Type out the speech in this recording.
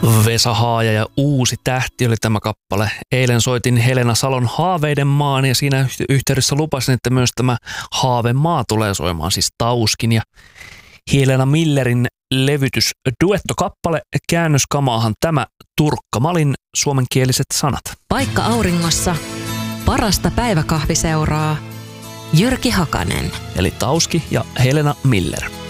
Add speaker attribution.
Speaker 1: Vesa Haaja ja Uusi tähti oli tämä kappale. Eilen soitin Helena Salon Haaveiden maan ja siinä yhteydessä lupasin, että myös tämä Haavemaa tulee soimaan, siis Tauskin ja Helena Millerin levytys duettokappale. Käännöskamaahan tämä Turkkamalin suomenkieliset sanat.
Speaker 2: Paikka auringossa, parasta päiväkahviseuraa, Jyrki Hakanen.
Speaker 1: Eli Tauski ja Helena Miller.